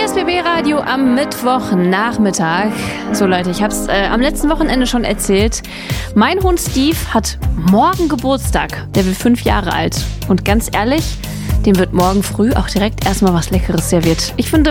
RSBB Radio am Mittwochnachmittag. So Leute, ich habe es am letzten Wochenende schon erzählt. Mein Hund Steve hat morgen Geburtstag. Der wird 5 Jahre alt. Und ganz ehrlich, dem wird morgen früh auch direkt erstmal was Leckeres serviert. Ich finde,